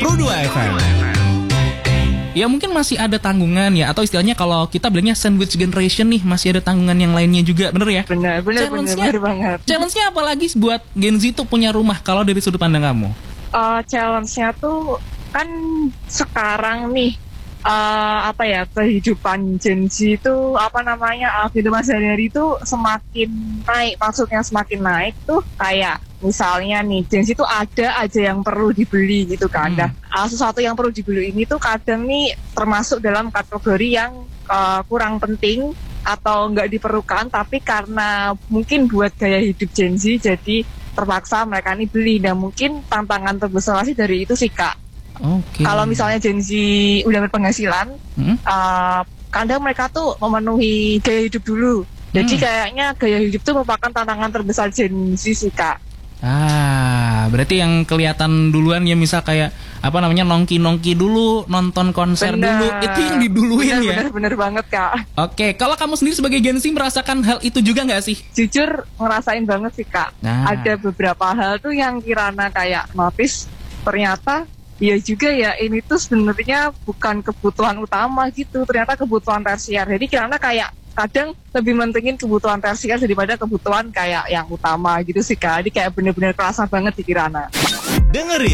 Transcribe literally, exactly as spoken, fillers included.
puluh dua F M. Ya mungkin masih ada tanggungan ya, atau istilahnya kalau kita bilangnya sandwich generation nih, masih ada tanggungan yang lainnya juga, bener ya? Benar, benar, benar, benar banget. Challenge-nya apa lagi buat Gen Z tuh punya rumah kalau dari sudut pandang kamu? Uh, challenge-nya tuh kan sekarang nih uh, apa ya, kehidupan Gen Z itu apa namanya uh, kehidupan sehari-hari itu semakin naik, maksudnya semakin naik tuh kayak misalnya nih Gen Z itu ada aja yang perlu dibeli gitu kan. Hmm. Nah, sesuatu yang perlu dibeli ini tuh kadang nih termasuk dalam kategori yang uh, kurang penting atau nggak diperlukan, tapi karena mungkin buat gaya hidup Gen Z jadi terpaksa mereka ini beli. Dan mungkin tantangan terbesar sih dari itu sih Kak. Okay. Kalau misalnya Gen Z udah berpenghasilan, hmm? uh, kadang mereka tuh memenuhi gaya hidup dulu. Jadi hmm. kayaknya gaya hidup tuh merupakan tantangan terbesar Gen Z sih Kak. Ah, berarti yang kelihatan duluan ya, misal kayak apa namanya nongki-nongki dulu, nonton konser bener. dulu, itu yang diduluin bener, ya. Bener-bener banget Kak. Oke, kalau kamu sendiri sebagai Gen Z merasakan hal itu juga nggak sih? Jujur ngerasain banget sih Kak. Nah. Ada beberapa hal tuh yang kirana kayak notice, ternyata ya juga ya ini tuh sebenarnya bukan kebutuhan utama gitu, ternyata kebutuhan tersier. Jadi kirana kayak kadang lebih mentingin kebutuhan tersier daripada kebutuhan kayak yang utama gitu sih Kak. Jadi kayak bener-bener kerasa banget di kirana. Dengerin